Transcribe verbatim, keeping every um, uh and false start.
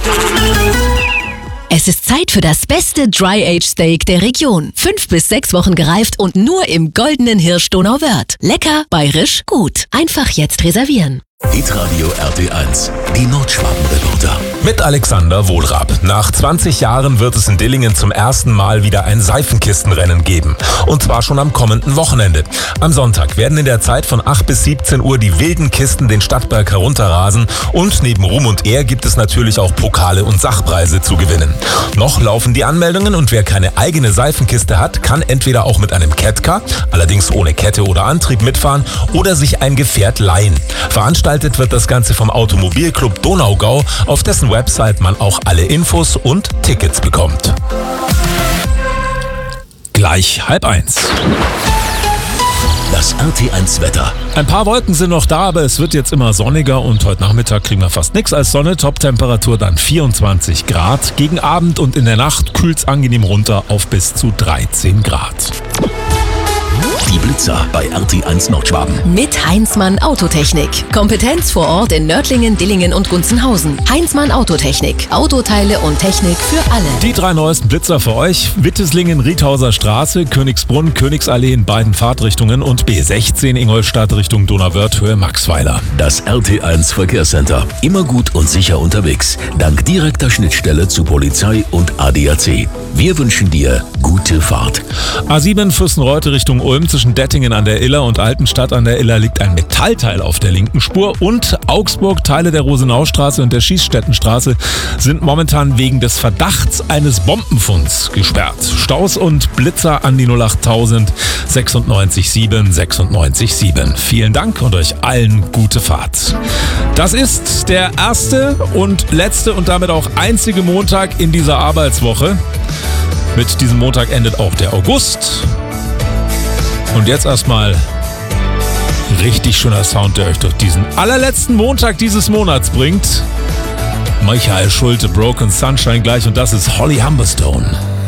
Es ist Zeit für das beste Dry-Age-Steak der Region. Fünf bis sechs Wochen gereift und nur im goldenen Hirsch Donauwörth. Lecker, bayerisch, gut. Einfach jetzt reservieren. Hitradio R T eins, die Nordschwaben-Reporter. Mit Alexander Wohlrab. Nach zwanzig Jahren wird es in Dillingen zum ersten Mal wieder ein Seifenkistenrennen geben. Und zwar schon am kommenden Wochenende. Am Sonntag werden in der Zeit von acht bis siebzehn Uhr die wilden Kisten den Stadtberg herunterrasen. Und neben Ruhm und Ehr gibt es natürlich auch Pokale und Sachpreise zu gewinnen. Noch laufen die Anmeldungen und wer keine eigene Seifenkiste hat, kann entweder auch mit einem Catcar, allerdings ohne Kette oder Antrieb, mitfahren oder sich ein Gefährt leihen. Veranstaltet wird das Ganze vom Automobilclub Donaugau, auf dessen Website man auch alle Infos und Tickets bekommt. Gleich halb eins. Das R T eins Wetter. Ein paar Wolken sind noch da, aber es wird jetzt immer sonniger und heute Nachmittag kriegen wir fast nichts als Sonne. Toptemperatur dann vierundzwanzig Grad. Gegen Abend und in der Nacht kühlt es angenehm runter auf bis zu dreizehn Grad. Die Blitzer bei R T eins Nordschwaben. Mit Heinzmann Autotechnik. Kompetenz vor Ort in Nördlingen, Dillingen und Gunzenhausen. Heinzmann Autotechnik. Autoteile und Technik für alle. Die drei neuesten Blitzer für euch. Witteslingen, Riedhauser Straße, Königsbrunn, Königsallee in beiden Fahrtrichtungen und B sechzehn Ingolstadt Richtung Donauwörth, Höhe Maxweiler. Das R T eins Verkehrscenter. Immer gut und sicher unterwegs. Dank direkter Schnittstelle zu Polizei und A D A C. Wir wünschen dir gute Fahrt. A sieben Fürstenreute Richtung Ulm. Zwischen Dettingen an der Iller und Altenstadt an der Iller liegt ein Metallteil auf der linken Spur und Augsburg, Teile der Rosenaustraße und der Schießstättenstraße sind momentan wegen des Verdachts eines Bombenfunds gesperrt. Staus und Blitzer an die null achttausend sechsundneunzig sieben sechsundneunzig sieben. Vielen Dank und euch allen gute Fahrt. Das ist der erste und letzte und damit auch einzige Montag in dieser Arbeitswoche. Mit diesem Montag endet auch der August. Und jetzt erstmal richtig schöner Sound, der euch durch diesen allerletzten Montag dieses Monats bringt. Michael Schulte, Broken Sunshine gleich und das ist Holly Humberstone.